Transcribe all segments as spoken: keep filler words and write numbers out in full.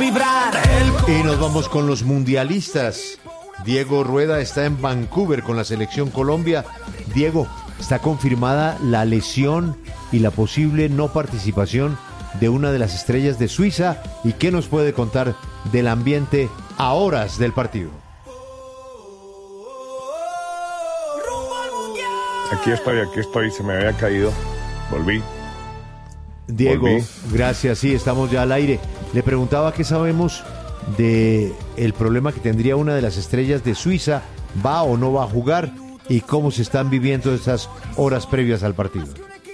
vibrar. Y nos vamos con los mundialistas. Diego Rueda está en Vancouver con la selección Colombia. Diego, está confirmada la lesión y la posible no participación de una de las estrellas de Suiza. ¿Y qué nos puede contar del ambiente a horas del partido? Aquí estoy, aquí estoy, se me había caído. Volví. Diego, Volví. gracias, sí, estamos ya al aire. Le preguntaba qué sabemos de el problema que tendría una de las estrellas de Suiza, va o no va a jugar, y cómo se están viviendo esas horas previas al partido.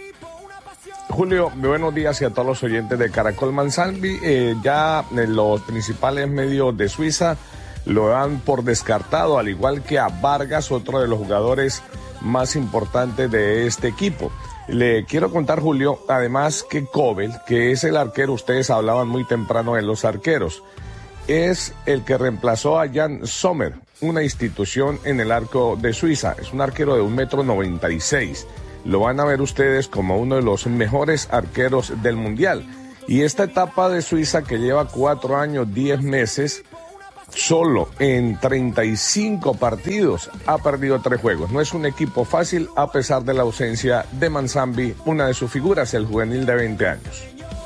Julio, buenos días y a todos los oyentes de Caracol Mansalvi. Eh, ya en los principales medios de Suiza lo dan por descartado, al igual que a Vargas, otro de los jugadores más importantes de este equipo. Le quiero contar, Julio, además que Kobel, que es el arquero, ustedes hablaban muy temprano de los arqueros, es el que reemplazó a Jan Sommer, una institución en el arco de Suiza. Es un arquero de un metro noventa y seis. Lo van a ver ustedes como uno de los mejores arqueros del mundial. Y esta etapa de Suiza, que lleva cuatro años, diez meses, solo en treinta y cinco partidos ha perdido tres juegos. No es un equipo fácil a pesar de la ausencia de Mansambi, una de sus figuras, el juvenil de veinte años.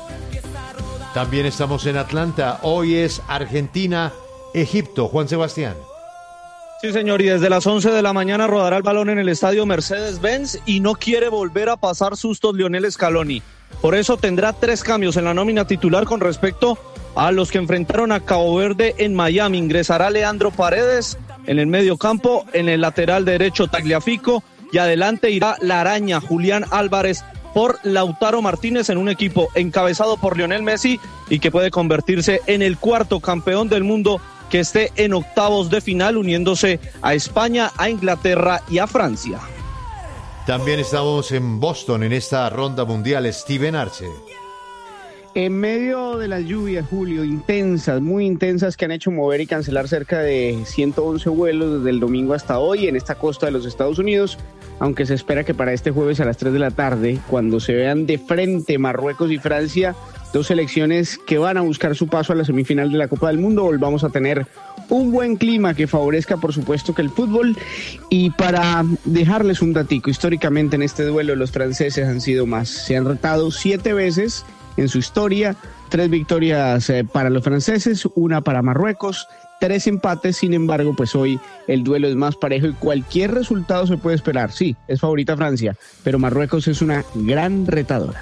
También estamos en Atlanta. Hoy es Argentina, Egipto. Juan Sebastián. Sí, señor, y desde las once de la mañana rodará el balón en el estadio Mercedes-Benz y no quiere volver a pasar sustos Lionel Scaloni. Por eso tendrá tres cambios en la nómina titular con respecto a los que enfrentaron a Cabo Verde en Miami. Ingresará Leandro Paredes en el medio campo, en el lateral derecho Tagliafico y adelante irá la araña Julián Álvarez por Lautaro Martínez en un equipo encabezado por Lionel Messi y que puede convertirse en el cuarto campeón del mundo que esté en octavos de final, uniéndose a España, a Inglaterra y a Francia. También estamos en Boston en esta ronda mundial. Steven Arce. En medio de las lluvias, Julio, intensas, muy intensas, que han hecho mover y cancelar cerca de ciento once vuelos desde el domingo hasta hoy en esta costa de los Estados Unidos, aunque se espera que para este jueves a las tres de la tarde, cuando se vean de frente Marruecos y Francia, dos selecciones que van a buscar su paso a la semifinal de la Copa del Mundo, volvamos a tener un buen clima que favorezca, por supuesto, que el fútbol. Y para dejarles un datico, históricamente en este duelo los franceses han sido más, se han retado siete veces en su historia, tres victorias eh, para los franceses, una para Marruecos, tres empates. Sin embargo, pues hoy el duelo es más parejo y cualquier resultado se puede esperar. Sí, es favorita Francia, pero Marruecos es una gran retadora.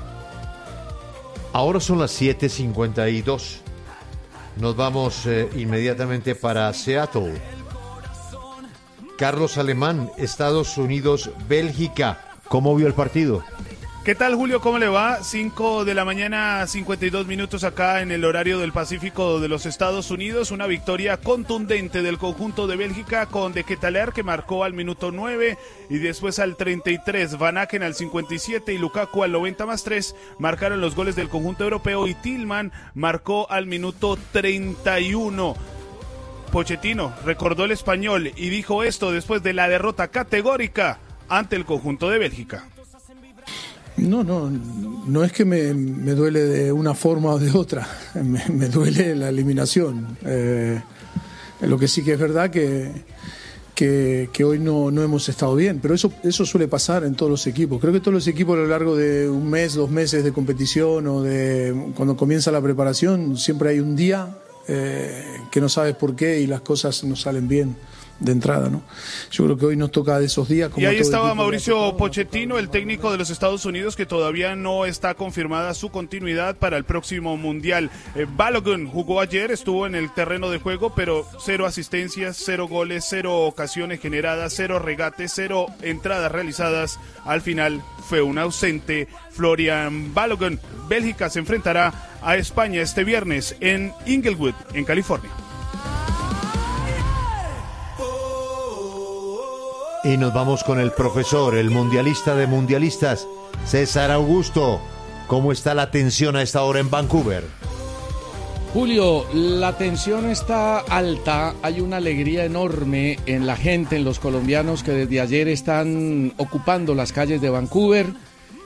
Ahora son las siete cincuenta y dos. Nos vamos eh, inmediatamente para Seattle. Carlos Alemán, Estados Unidos, Bélgica. ¿Cómo vio el partido? ¿Qué tal, Julio? ¿Cómo le va? cinco de la mañana, cincuenta y dos minutos acá en el horario del Pacífico de los Estados Unidos. Una victoria contundente del conjunto de Bélgica con De Ketelaere, que marcó al minuto nueve y después al treinta y tres. Van Aken al cincuenta y siete y Lukaku al noventa más tres marcaron los goles del conjunto europeo y Tillman marcó al minuto treinta y uno. Pochettino recordó el español y dijo esto después de la derrota categórica ante el conjunto de Bélgica. No, no, no es que me, me duele de una forma o de otra, me, me duele la eliminación. Eh, lo que sí que es verdad que, que, que hoy no, no hemos estado bien, pero eso, eso suele pasar en todos los equipos. Creo que todos los equipos a lo largo de un mes, dos meses de competición o de cuando comienza la preparación, siempre hay un día eh, que no sabes por qué y las cosas no salen bien de entrada, ¿no? Yo creo que hoy nos toca de esos días. Como y ahí todo estaba el Mauricio Pochettino, el técnico de los Estados Unidos, que todavía no está confirmada su continuidad para el próximo Mundial. Eh, Balogun jugó ayer, estuvo en el terreno de juego, pero cero asistencias, cero goles, cero ocasiones generadas, cero regates, cero entradas realizadas. Al final fue un ausente Florian Balogun. Bélgica se enfrentará a España este viernes en Inglewood, en California. Y nos vamos con el profesor, el mundialista de mundialistas, César Augusto. ¿Cómo está la tensión a esta hora en Vancouver? Julio, la tensión está alta, hay una alegría enorme en la gente, en los colombianos que desde ayer están ocupando las calles de Vancouver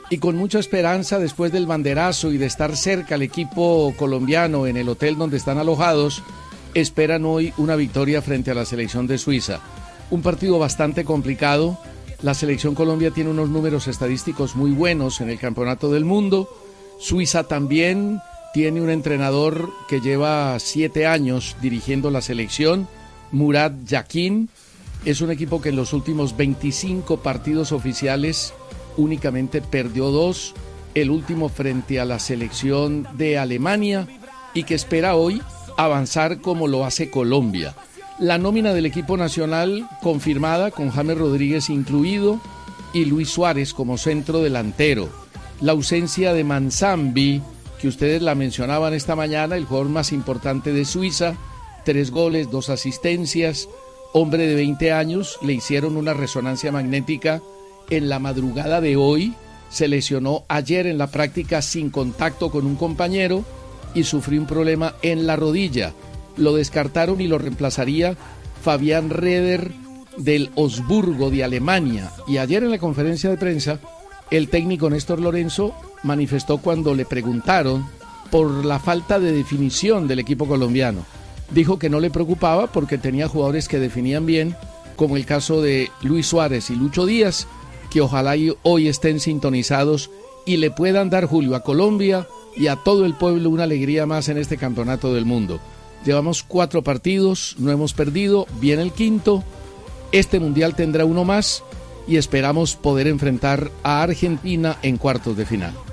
y con mucha esperanza después del banderazo y de estar cerca al equipo colombiano en el hotel donde están alojados, esperan hoy una victoria frente a la selección de Suiza. Un partido bastante complicado. La selección Colombia tiene unos números estadísticos muy buenos en el Campeonato del Mundo. Suiza también tiene un entrenador que lleva siete años dirigiendo la selección, Murat Yakin. Es un equipo que en los últimos veinticinco partidos oficiales únicamente perdió dos, el último frente a la selección de Alemania, y que espera hoy avanzar como lo hace Colombia. La nómina del equipo nacional confirmada, con James Rodríguez incluido y Luis Suárez como centro delantero. La ausencia de Manzambi, que ustedes la mencionaban esta mañana, el jugador más importante de Suiza, tres goles, dos asistencias, hombre de veinte años, le hicieron una resonancia magnética en la madrugada de hoy, se lesionó ayer en la práctica sin contacto con un compañero y sufrió un problema en la rodilla. Lo descartaron y lo reemplazaría Fabián Reder del Osburgo de Alemania. Y ayer en la conferencia de prensa, el técnico Néstor Lorenzo manifestó cuando le preguntaron por la falta de definición del equipo colombiano. Dijo que no le preocupaba porque tenía jugadores que definían bien, como el caso de Luis Suárez y Lucho Díaz, que ojalá hoy estén sintonizados y le puedan dar, Julio, a Colombia y a todo el pueblo una alegría más en este campeonato del mundo. Llevamos cuatro partidos, no hemos perdido, viene el quinto, este mundial tendrá uno más y esperamos poder enfrentar a Argentina en cuartos de final.